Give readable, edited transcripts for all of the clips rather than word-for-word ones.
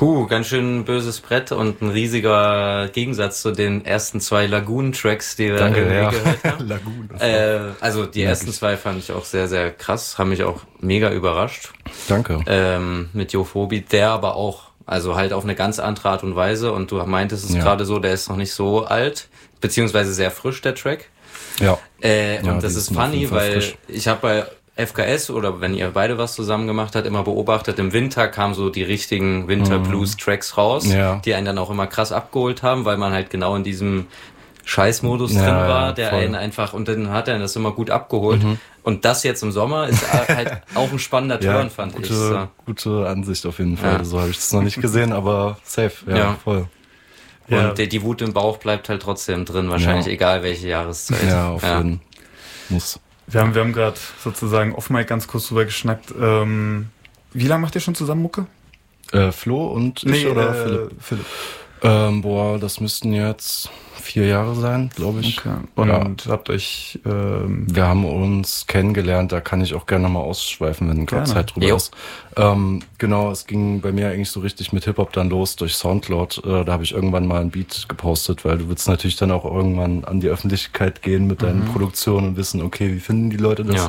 Ganz schön böses Brett und ein riesiger Gegensatz zu den ersten 2 Lagoon-Tracks, die wir gehört haben. Lagoon. Also die ersten 2 fand ich auch sehr, sehr krass, haben mich auch mega überrascht. Danke. Mit Jophobie, der aber auch, also halt auf eine ganz andere Art und Weise, und du meintest es gerade so, der ist noch nicht so alt, beziehungsweise sehr frisch, der Track. Ja. Und das ist funny, weil ich habe bei FKS, oder wenn ihr beide was zusammen gemacht habt, immer beobachtet, im Winter kamen so die richtigen Winter-Blues-Tracks raus, die einen dann auch immer krass abgeholt haben, weil man halt genau in diesem Scheißmodus drin war, der einen einfach, und dann hat er das immer gut abgeholt. Und das jetzt im Sommer ist halt auch ein spannender Turn, fand ich. So. Gute Ansicht auf jeden Fall. So habe ich das noch nicht gesehen, aber safe, voll. Und die Wut im Bauch bleibt halt trotzdem drin, wahrscheinlich egal welche Jahreszeit. Ja, auf jeden Fall. Muss. Wir haben gerade sozusagen off-mic ganz kurz drüber geschnackt. Wie lange macht ihr schon zusammen Mucke? Flo und ich oder Philipp? Das müssten jetzt 4 Jahre sein, glaube ich. Okay. Und habt euch... Wir haben uns kennengelernt, da kann ich auch gerne nochmal ausschweifen, wenn gerade Zeit drüber ist. Genau, es ging bei mir eigentlich so richtig mit Hip-Hop dann los durch Soundcloud. Da habe ich irgendwann mal ein Beat gepostet, weil du willst natürlich dann auch irgendwann an die Öffentlichkeit gehen mit deinen Produktionen und wissen, okay, wie finden die Leute das?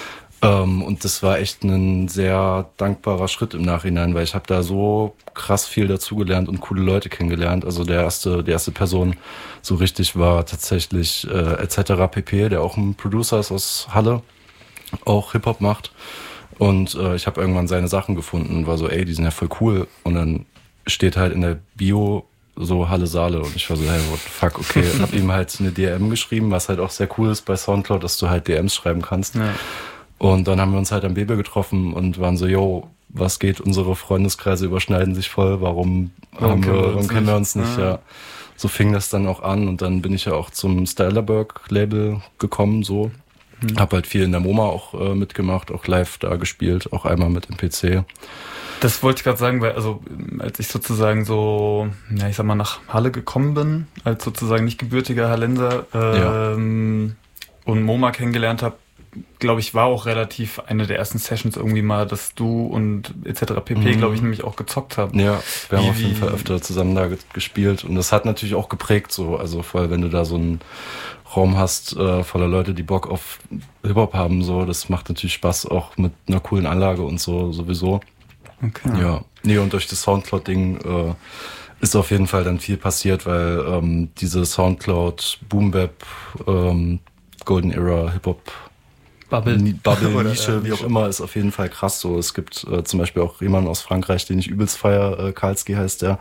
Und das war echt ein sehr dankbarer Schritt im Nachhinein, weil ich habe da so krass viel dazugelernt und coole Leute kennengelernt. Also die erste Person so richtig war tatsächlich etc. pp., der auch ein Producer ist aus Halle, auch Hip-Hop macht. Und ich habe irgendwann seine Sachen gefunden und war so, ey, die sind ja voll cool. Und dann steht halt in der Bio so Halle Saale und ich war so, hey, what the fuck, okay. Hab ihm halt eine DM geschrieben, was halt auch sehr cool ist bei Soundcloud, dass du halt DMs schreiben kannst. Ja. Und dann haben wir uns halt am Bebe getroffen und waren so, yo, was geht? Unsere Freundeskreise überschneiden sich voll. Warum kennen wir uns nicht? Ja. So fing das dann auch an und dann bin ich ja auch zum Stylerberg-Label gekommen, so. Hab halt viel in der MoMA auch mitgemacht, auch live da gespielt, auch einmal mit dem PC. Das wollte ich gerade sagen, weil also als ich sozusagen so, ich sag mal, nach Halle gekommen bin, als sozusagen nicht gebürtiger Hallenser und MoMA kennengelernt habe, glaube ich, war auch relativ eine der ersten Sessions irgendwie mal, dass du und etc. pp, glaube ich, nämlich auch gezockt haben. Ja, wir haben auf jeden Fall öfter zusammen da gespielt und das hat natürlich auch geprägt so, also voll, wenn du da so einen Raum hast voller Leute, die Bock auf Hip-Hop haben, so, das macht natürlich Spaß, auch mit einer coolen Anlage und so sowieso. Okay. Ja, nee, und durch das Soundcloud-Ding ist auf jeden Fall dann viel passiert, weil diese Soundcloud, Boom-Bap, Golden Era, Hip-Hop, Bubble, Nische, wie auch immer, ist auf jeden Fall krass so. Es gibt zum Beispiel auch jemanden aus Frankreich, den ich übelst feier, Karlski heißt der.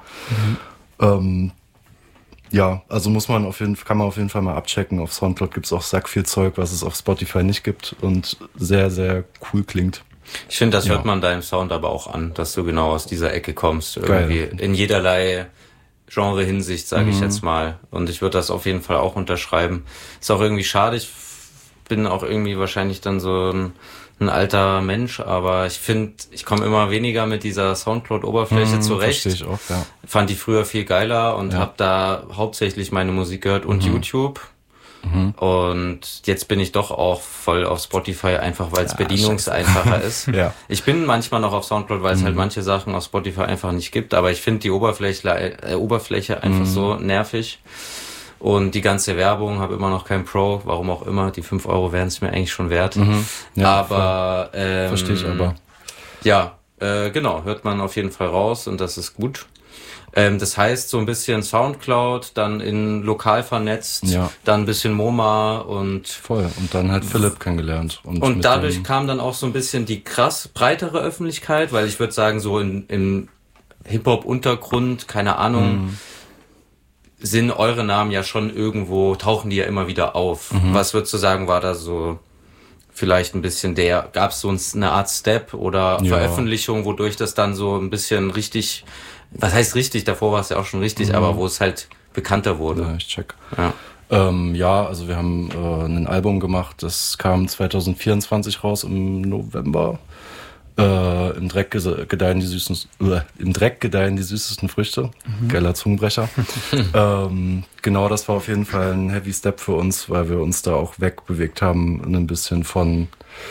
Ja, also kann man auf jeden Fall mal abchecken. Auf Soundcloud gibt's auch sack viel Zeug, was es auf Spotify nicht gibt und sehr, sehr cool klingt. Ich finde, das hört man deinem Sound aber auch an, dass du genau aus dieser Ecke kommst. Irgendwie in jederlei Genre-Hinsicht, sage ich jetzt mal. Und ich würde das auf jeden Fall auch unterschreiben. Ist auch irgendwie schade, ich bin auch irgendwie wahrscheinlich dann so ein alter Mensch, aber ich finde, ich komme immer weniger mit dieser Soundcloud-Oberfläche zurecht. Verstehe ich auch, ja. Fand die früher viel geiler und habe da hauptsächlich meine Musik gehört und YouTube. Und jetzt bin ich doch auch voll auf Spotify, einfach weil es bedienungseinfacher ist. Ja. Ich bin manchmal noch auf Soundcloud, weil es halt manche Sachen auf Spotify einfach nicht gibt, aber ich finde die Oberfläche einfach so nervig. Und die ganze Werbung, habe immer noch kein Pro, warum auch immer, die 5 Euro wären es mir eigentlich schon wert. Ja, aber verstehe ich aber. Ja, genau, hört man auf jeden Fall raus und das ist gut. Das heißt, so ein bisschen Soundcloud, dann in lokal vernetzt, dann ein bisschen MoMA und... Voll, und dann halt Philipp kennengelernt. Und dadurch kam dann auch so ein bisschen die krass breitere Öffentlichkeit, weil ich würde sagen, so im Hip-Hop-Untergrund, keine Ahnung, sind eure Namen ja schon irgendwo, tauchen die ja immer wieder auf. Was würdest du sagen, war da so vielleicht ein bisschen gab es so eine Art Step oder Veröffentlichung, wodurch das dann so ein bisschen richtig... Was heißt richtig? Davor war es ja auch schon richtig, aber wo es halt bekannter wurde. Ja, ich check. Also wir haben ein Album gemacht, das kam 2024 raus im November. Im Dreck gedeihen die süßesten Früchte. Geiler Zungenbrecher. Genau, das war auf jeden Fall ein Heavy Step für uns, weil wir uns da auch wegbewegt haben, ein bisschen von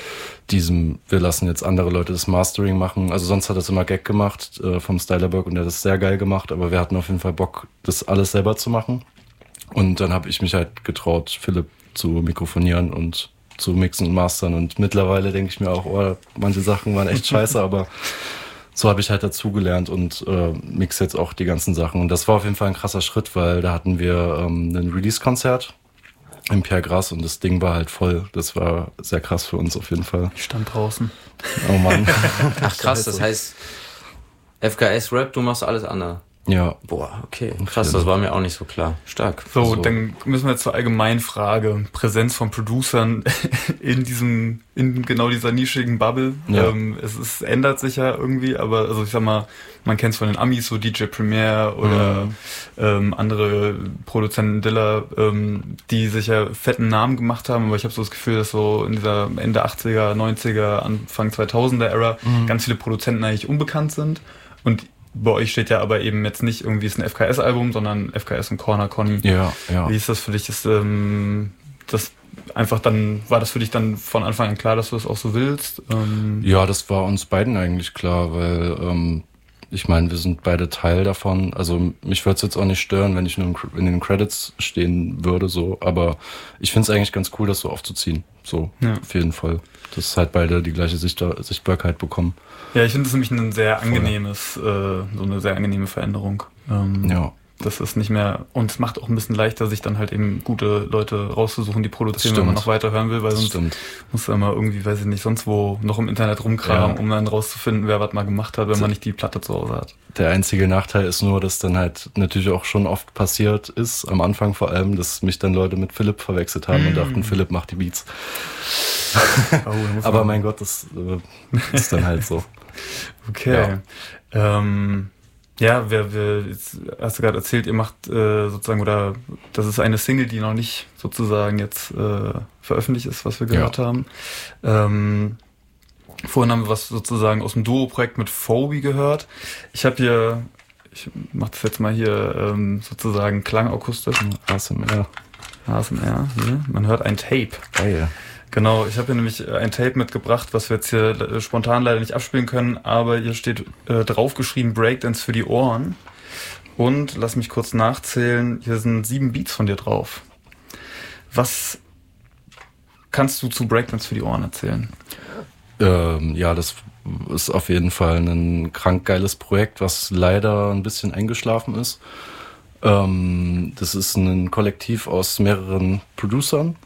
wir lassen jetzt andere Leute das Mastering machen. Also sonst hat das immer Gag gemacht vom Stylerberg und der hat das sehr geil gemacht, aber wir hatten auf jeden Fall Bock, das alles selber zu machen. Und dann habe ich mich halt getraut, Philipp zu mikrofonieren und zu mixen und mastern. Und mittlerweile denke ich mir auch, manche Sachen waren echt scheiße, aber so habe ich halt dazugelernt und mix jetzt auch die ganzen Sachen. Und das war auf jeden Fall ein krasser Schritt, weil da hatten wir ein Release-Konzert im Pierre Grass und das Ding war halt voll. Das war sehr krass für uns auf jeden Fall. Ich stand draußen. Oh Mann. Ach krass, das heißt FKS Rap, du machst alles andere. Ja. Boah, okay. Krass, das war mir auch nicht so klar. Stark. So, also. Dann müssen wir jetzt zur allgemeinen Frage. Präsenz von Producern in genau dieser nischigen Bubble. Ja. Es ändert sich ja irgendwie, aber also ich sag mal, man kennt es von den Amis, so DJ Premier oder andere Produzenten Dilla, die sich ja fetten Namen gemacht haben, aber ich habe so das Gefühl, dass so in dieser Ende 80er, 90er, Anfang 2000er Ära ganz viele Produzenten eigentlich unbekannt sind. Und bei euch steht ja aber eben jetzt nicht irgendwie ist ein FKS-Album, sondern FKS und Corner Conny. Ja. Wie ist das für dich? Ist das einfach dann, war das für dich dann von Anfang an klar, dass du das auch so willst? Ja, das war uns beiden eigentlich klar, weil ich meine, wir sind beide Teil davon. Also mich würde es jetzt auch nicht stören, wenn ich nur in den Credits stehen würde, so. Aber ich finde es eigentlich ganz cool, das so aufzuziehen. So, auf jeden Fall. Dass halt beide die gleiche Sichtbarkeit bekommen. Ja, ich finde es nämlich ein sehr angenehmes, so eine sehr angenehme Veränderung. Ja. Das ist nicht mehr, und es macht auch ein bisschen leichter, sich dann halt eben gute Leute rauszusuchen, die produzieren, wenn man noch weiter hören will, weil sonst muss man mal irgendwie, weiß ich nicht, sonst wo noch im Internet rumkramen, um dann rauszufinden, wer was mal gemacht hat, wenn man nicht die Platte zu Hause hat. Der einzige Nachteil ist nur, dass dann halt natürlich auch schon oft passiert ist, am Anfang vor allem, dass mich dann Leute mit Philipp verwechselt haben und dachten, Philipp macht die Beats. Aber mein Gott, das ist dann halt so. Okay. Ja. Jetzt hast du gerade erzählt, ihr macht sozusagen, oder das ist eine Single, die noch nicht sozusagen jetzt veröffentlicht ist, was wir gehört haben. Vorhin haben wir was sozusagen aus dem Duo-Projekt mit Phoebe gehört. Ich mache das jetzt mal hier sozusagen klangakustisch. ASMR. Hier. Man hört ein Tape. Geil. Genau, ich habe hier nämlich ein Tape mitgebracht, was wir jetzt hier spontan leider nicht abspielen können, aber hier steht draufgeschrieben Breakdance für die Ohren. Und lass mich kurz nachzählen, hier sind 7 Beats von dir drauf. Was kannst du zu Breakdance für die Ohren erzählen? Ja, das ist auf jeden Fall ein krank geiles Projekt, was leider ein bisschen eingeschlafen ist. Das ist ein Kollektiv aus mehreren Producern,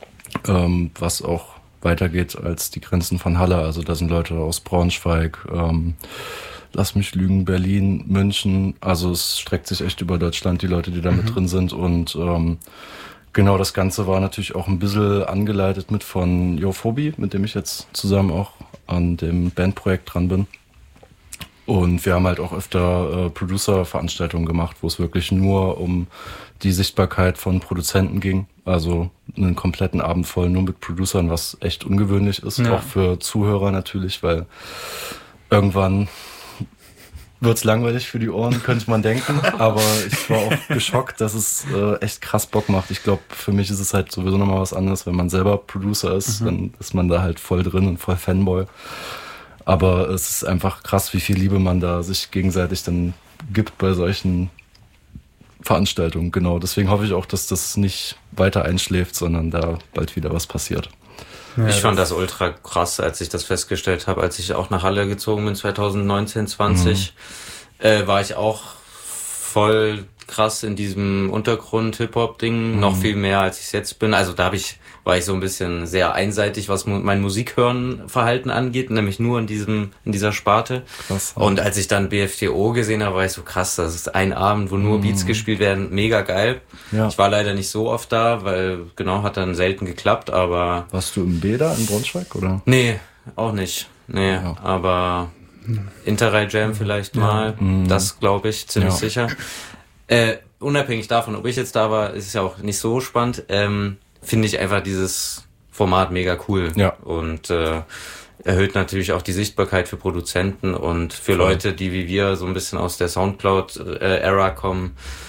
was auch weitergeht als die Grenzen von Halle. Also da sind Leute aus Braunschweig, lass mich lügen, Berlin, München. Also es streckt sich echt über Deutschland, die Leute, die da mit drin sind. Und genau, das Ganze war natürlich auch ein bisschen angeleitet mit von Yophobie, mit dem ich jetzt zusammen auch an dem Bandprojekt dran bin. Und wir haben halt auch öfter Producer-Veranstaltungen gemacht, wo es wirklich nur um die Sichtbarkeit von Produzenten ging. Also einen kompletten Abend voll nur mit Producern, was echt ungewöhnlich ist, auch für Zuhörer natürlich, weil irgendwann wird's langweilig für die Ohren, könnte man denken. Aber ich war auch geschockt, dass es echt krass Bock macht. Ich glaube, für mich ist es halt sowieso nochmal was anderes, wenn man selber Producer ist, dann ist man da halt voll drin und voll Fanboy. Aber es ist einfach krass, wie viel Liebe man da sich gegenseitig dann gibt bei solchen Veranstaltungen. Genau, deswegen hoffe ich auch, dass das nicht weiter einschläft, sondern da bald wieder was passiert. Ja, ich fand das ultra krass, als ich das festgestellt habe, als ich auch nach Halle gezogen bin, 2019, 20, war ich auch voll krass in diesem Untergrund-Hip-Hop-Ding, noch viel mehr, als ich es jetzt bin. Also da war ich so ein bisschen sehr einseitig, was mein Musikhören-Verhalten angeht, nämlich nur in dieser Sparte. Krass. Und als ich dann BFTO gesehen habe, war ich so krass, das ist ein Abend, wo nur Beats gespielt werden, mega geil. Ja. Ich war leider nicht so oft da, weil hat dann selten geklappt, aber... Warst du im Beda in Braunschweig, oder? Nee, auch nicht. Nee, aber Interrail Jam vielleicht mal, das glaube ich ziemlich sicher. Unabhängig davon, ob ich jetzt da war, ist es ja auch nicht so spannend, finde ich einfach dieses Format mega cool. Ja. Und erhöht natürlich auch die Sichtbarkeit für Produzenten und für Leute, die wie wir so ein bisschen aus der Soundcloud-Ära kommen.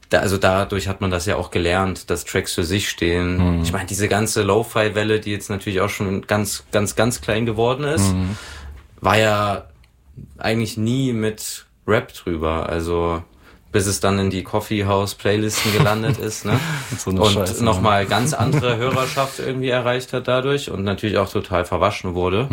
dadurch hat man das ja auch gelernt, dass Tracks für sich stehen. Ich meine, diese ganze Lo-Fi-Welle, die jetzt natürlich auch schon ganz, ganz, ganz klein geworden ist, war ja eigentlich nie mit Rap drüber. Also bis es dann in die Coffee-House-Playlisten gelandet ist, ne? So und nochmal ganz andere Hörerschaft irgendwie erreicht hat dadurch und natürlich auch total verwaschen wurde.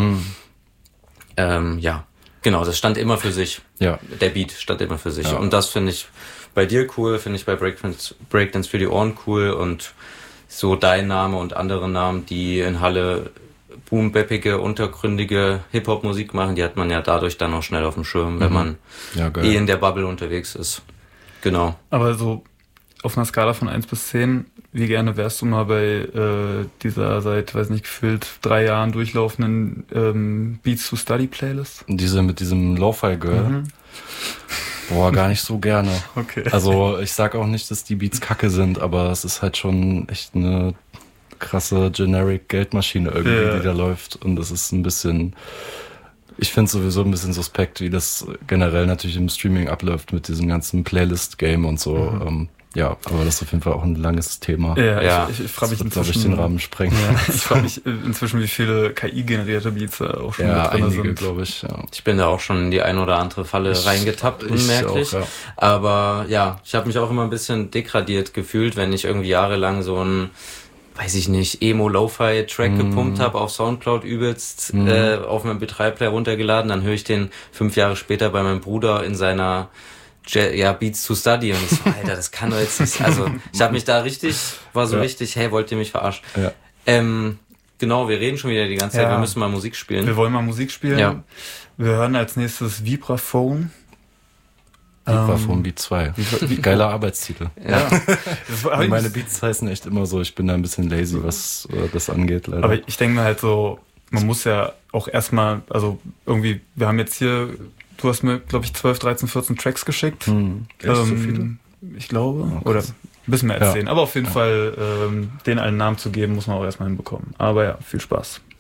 Ja, genau, das stand immer für sich. Ja. Der Beat stand immer für sich. Ja. Und das finde ich bei dir cool, finde ich bei Breakdance für die Ohren cool und so dein Name und andere Namen, die in Halle boom-bappige, untergründige Hip-Hop-Musik machen, die hat man ja dadurch dann auch schnell auf dem Schirm, wenn man in der Bubble unterwegs ist. Genau. Aber so auf einer Skala von 1 bis 10, wie gerne wärst du mal bei dieser seit, weiß nicht, gefühlt 3 Jahren durchlaufenden Beats to Study Playlist? Diese mit diesem Lo-Fi Girl? Boah, gar nicht so gerne. Okay. Also ich sag auch nicht, dass die Beats kacke sind, aber es ist halt schon echt eine krasse generic Geldmaschine irgendwie, die da läuft. Und das ist ein bisschen... Ich finde es sowieso ein bisschen suspekt, wie das generell natürlich im Streaming abläuft mit diesem ganzen Playlist-Game und so. Ja, aber das ist auf jeden Fall auch ein langes Thema. Ja. Ich frage mich inzwischen, glaube ich, den Rahmen sprengen. Ja, ich frage mich inzwischen, wie viele KI-generierte Beats auch schon mit drin einige, sind, glaube ich. Ja. Ich bin da auch schon in die ein oder andere Falle reingetappt, unmerklich. Auch, aber ja, ich habe mich auch immer ein bisschen degradiert gefühlt, wenn ich irgendwie jahrelang so ein, weiß ich nicht, Emo-Lo-Fi-Track gepumpt habe auf Soundcloud übelst, auf meinem MP3-Player runtergeladen, dann höre ich den 5 Jahre später bei meinem Bruder in seiner Beats to Study und ich so, Alter, das kann doch jetzt nicht, also ich habe mich da richtig, hey, wollt ihr mich verarschen? Ja. Genau, wir reden schon wieder die ganze Zeit, wir müssen mal Musik spielen. Wir wollen mal Musik spielen. Ja. Wir hören als nächstes Vibraphone. Vibraphone Beat 2. Geiler Arbeitstitel. Ja. Meine Beats heißen echt immer so, ich bin da ein bisschen lazy, was das angeht, leider. Aber ich denke mir halt so, man muss ja auch erstmal, also irgendwie, wir haben jetzt hier, du hast mir, glaube ich, 12, 13, 14 Tracks geschickt. Echt so viele? Ich glaube. Oder ein bisschen mehr als 10. Aber auf jeden Fall, denen einen Namen zu geben, muss man auch erstmal hinbekommen. Aber ja, viel Spaß.